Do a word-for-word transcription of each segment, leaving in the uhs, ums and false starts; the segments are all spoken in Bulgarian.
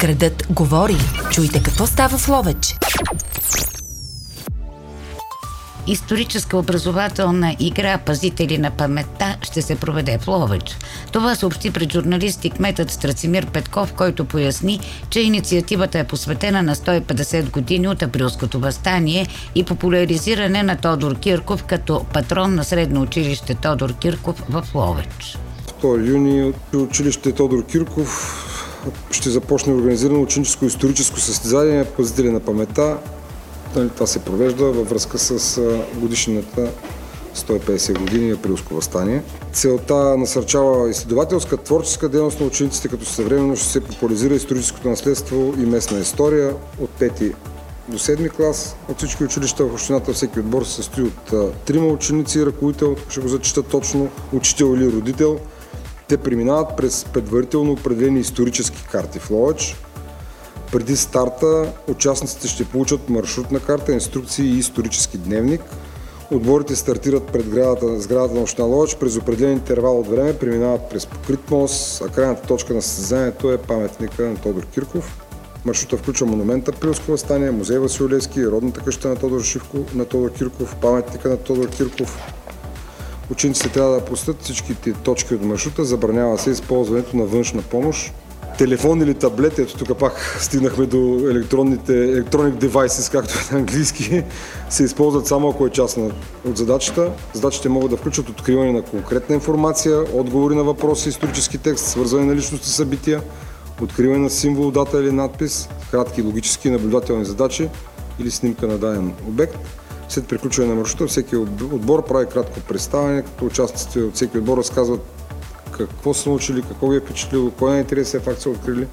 Градът говори. Чуйте какво става в Ловеч. Историческа образователна игра "Пазители на паметта" ще се проведе в Ловеч. Това съобщи пред журналисти кметът Страцимир Петков, който поясни, че инициативата е посветена на сто и петдесет години от Априлското въстание и популяризиране на Тодор Кирков като патрон на средно училище Тодор Кирков в Ловеч. втори юни училище Тодор Кирков ще започне организирано ученическо историческо състезание "Пазители на паметта". Това се провежда във връзка с годишнината сто и петдесет години Априлско въстание. Целта насърчава изследователска, творческа дейност на учениците, като съвременно ще се популяризира историческото наследство и местна история от пети до седми клас. От всички училища в общината всеки отбор се състои от трима ученици и ръководител, ще го зачитат точно, учител или родител. Те преминават през предварително определени исторически карти в Ловеч. Преди старта участниците ще получат маршрутна карта, инструкции и исторически дневник. Отборите стартират пред сградата, сградата на община Ловеч през определен интервал от време, преминават през покрит мост, а крайната точка на състезанието е паметника на Тодор Кирков. Маршрута включва монумента Априлско въстание, музей Васил Левски, родната къща на Тодор Живко, на Тодор Кирков, паметника на Тодор Кирков. Учениците трябва да посетят всичките точки от маршрута, забранява се използването на външна помощ. Телефон или таблет, ето тук пак стигнахме до електронните, electronic devices, както е на английски, се използват само ако е част от задачата. Задачите могат да включат откриване на конкретна информация, отговори на въпроси, исторически текст, свързване на личности събития, откриване на символ, дата или надпис, кратки логически и наблюдателни задачи или снимка на даден обект. След приключване на маршрута всеки отбор прави кратко представяне, като участниците от всеки отбор разказват какво са научили, какво ги е впечатлило, кой най-интересен факт са открили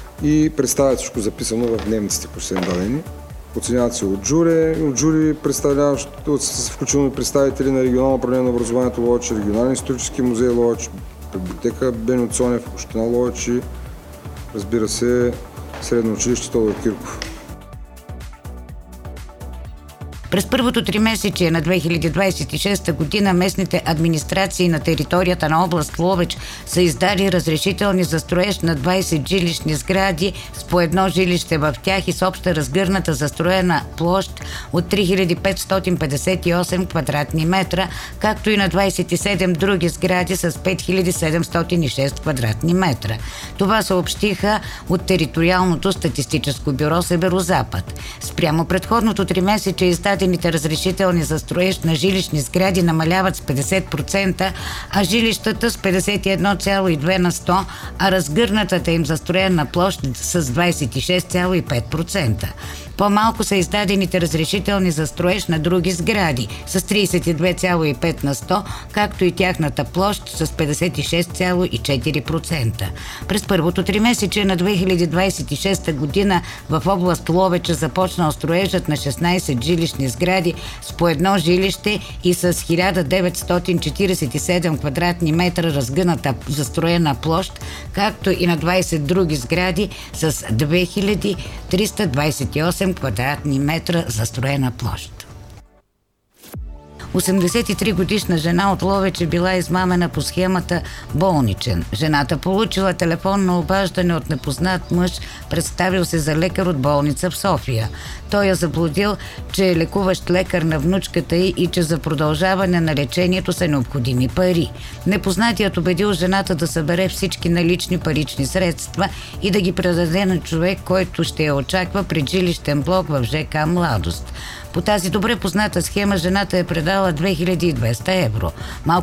и представят всичко записано в дневниците, които са им дадени. Оценяват се от жури, от жури представляващи, са включени представители на регионално управление на образованието Ловеч, регионален исторически музей Ловеч, библиотека Беньо Цонев, община Ловеч и, разбира се, средно училище Тодор Кирков. През първото тримесечие на две хиляди двадесет и шеста година местните администрации на територията на област Ловеч са издали разрешителни за строеж на двадесет жилищни сгради с по едно жилище в тях и с обща разгърната застроена площ от три хиляди петстотин петдесет и осем квадратни метра, както и на двадесет и седем други сгради с пет хиляди седемстотин и шест квадратни метра. Това съобщиха от териториалното статистическо бюро Северозапад. Спрямо предходното тримесечие издадените разрешителни за строеж на жилищни сгради намаляват с петдесет процента, а жилищата с петдесет и едно цяло и две на сто, а разгърнатата им застроена площ с двадесет и шест цяло и пет процента. По-малко са издадените разрешителни за строеж на други сгради с тридесет и две цяло и пет на сто, както и тяхната площ с петдесет и шест цяло и четири процента. През първото тримесечие на две хиляди двадесет и шеста година в област Ловеч е започнал строежът на шестнадесет жилищни сгради с по едно жилище и с хиляда деветстотин четиридесет и седем квадратни метра разгъната застроена площ, както и на двадесет други сгради с две хиляди триста двадесет и осем квадратни метра застроена площ. осемдесет и три годишна жена от Ловеч е била измамена по схемата болничен. Жената получила телефонно обаждане от непознат мъж, представил се за лекар от болница в София. Той я заблудил, че е лекуващ лекар на внучката й и че за продължаване на лечението са необходими пари. Непознатият убедил жената да събере всички налични парични средства и да ги предаде на човек, който ще я очаква пред жилищен блок в ЖК "Младост". По тази добре позната схема жената е предала две хиляди и двеста евро. Малко